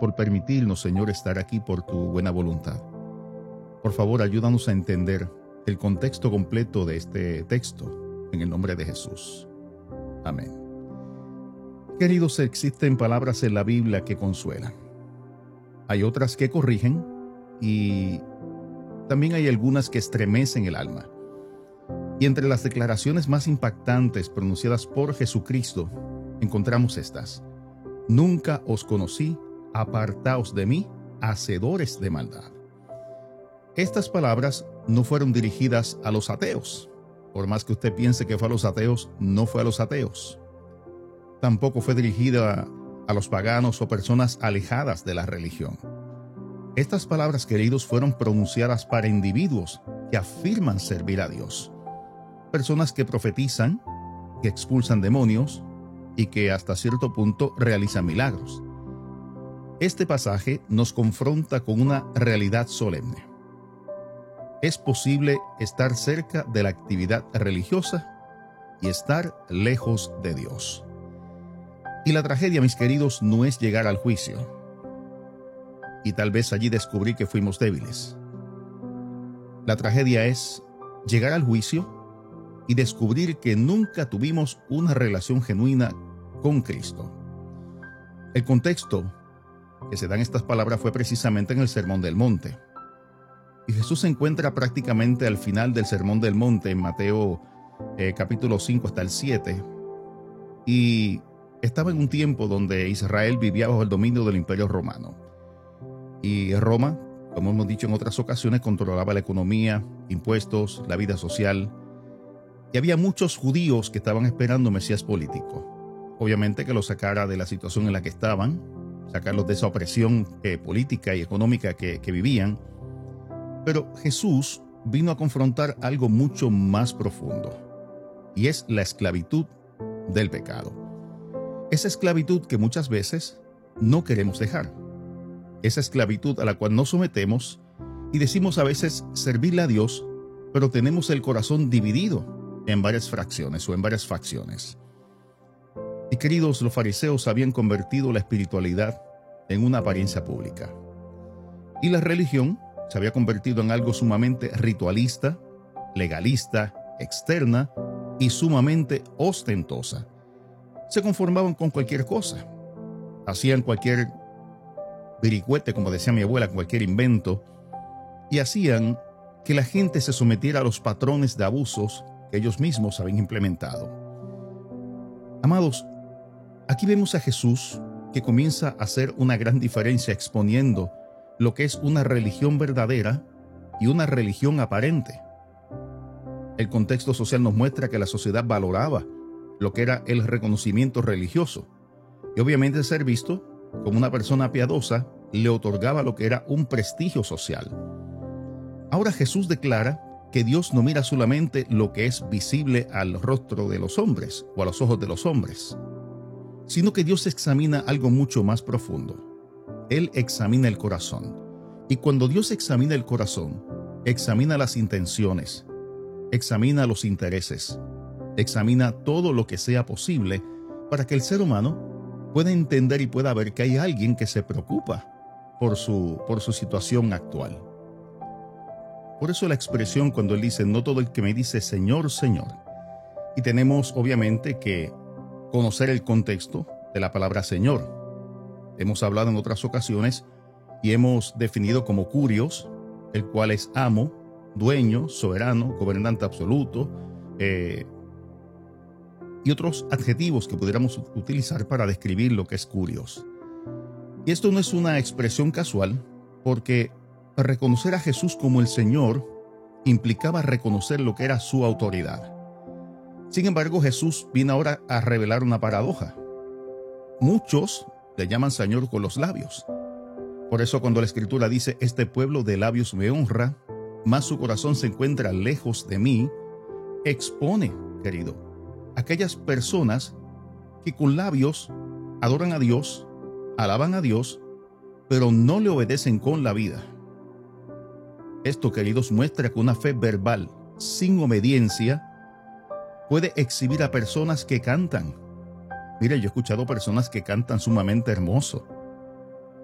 por permitirnos, Señor, estar aquí por tu buena voluntad. Por favor, ayúdanos a entender el contexto completo de este texto, en el nombre de Jesús. Amén. Queridos, existen palabras en la Biblia que consuelan. Hay otras que corrigen y también hay algunas que estremecen el alma. Y entre las declaraciones más impactantes pronunciadas por Jesucristo, encontramos estas: nunca os conocí, apartaos de mí, hacedores de maldad. Estas palabras no fueron dirigidas a los ateos. Por más que usted piense que fue a los ateos, no fue a los ateos. Tampoco fue dirigida a los paganos o personas alejadas de la religión. Estas palabras, queridos, fueron pronunciadas para individuos que afirman servir a Dios. Personas que profetizan, que expulsan demonios y que hasta cierto punto realizan milagros. Este pasaje nos confronta con una realidad solemne. Es posible estar cerca de la actividad religiosa y estar lejos de Dios. Y la tragedia, mis queridos, no es llegar al juicio y tal vez allí descubrir que fuimos débiles. La tragedia es llegar al juicio y descubrir que nunca tuvimos una relación genuina con Cristo. El contexto que se dan estas palabras fue precisamente en el Sermón del Monte. Y Jesús se encuentra prácticamente al final del Sermón del Monte, en Mateo capítulo 5 hasta el 7. Y estaba en un tiempo donde Israel vivía bajo el dominio del Imperio Romano. Y Roma, como hemos dicho en otras ocasiones, controlaba la economía, impuestos, la vida social. Y había muchos judíos que estaban esperando un Mesías político. Obviamente que los sacara de la situación en la que estaban, sacarlos de esa opresión política y económica que vivían. Pero Jesús vino a confrontar algo mucho más profundo, y es la esclavitud del pecado. Esa esclavitud que muchas veces no queremos dejar. Esa esclavitud a la cual nos sometemos y decimos a veces servirle a Dios, pero tenemos el corazón dividido en varias fracciones o en varias facciones. Y queridos, los fariseos habían convertido la espiritualidad en una apariencia pública. Y la religión se había convertido en algo sumamente ritualista, legalista, externa y sumamente ostentosa. Se conformaban con cualquier cosa. Hacían cualquier vericuete, como decía mi abuela, cualquier invento, y hacían que la gente se sometiera a los patrones de abusos que ellos mismos habían implementado. Amados, aquí vemos a Jesús que comienza a hacer una gran diferencia exponiendo lo que es una religión verdadera y una religión aparente. El contexto social nos muestra que la sociedad valoraba lo que era el reconocimiento religioso, y obviamente ser visto como una persona piadosa le otorgaba lo que era un prestigio social. Ahora Jesús declara que Dios no mira solamente lo que es visible al rostro de los hombres o a los ojos de los hombres, sino que Dios examina algo mucho más profundo. Él examina el corazón. Y cuando Dios examina el corazón, examina las intenciones, examina los intereses, examina todo lo que sea posible para que el ser humano pueda entender y pueda ver que hay alguien que se preocupa por su situación actual. Por eso la expresión cuando él dice, no todo el que me dice Señor, Señor. Y tenemos obviamente que conocer el contexto de la palabra Señor. Hemos hablado en otras ocasiones y hemos definido como kurios, el cual es amo, dueño, soberano, gobernante absoluto, y otros adjetivos que pudiéramos utilizar para describir lo que es kurios. Y esto no es una expresión casual, porque reconocer a Jesús como el Señor implicaba reconocer lo que era su autoridad. Sin embargo, Jesús viene ahora a revelar una paradoja. Muchos le llaman Señor con los labios. Por eso cuando la Escritura dice, este pueblo de labios me honra, mas su corazón se encuentra lejos de mí, expone, querido, aquellas personas que con labios adoran a Dios, alaban a Dios, pero no le obedecen con la vida. Esto, queridos, muestra que una fe verbal sin obediencia puede exhibir a personas que cantan. Mire, yo he escuchado personas que cantan sumamente hermoso,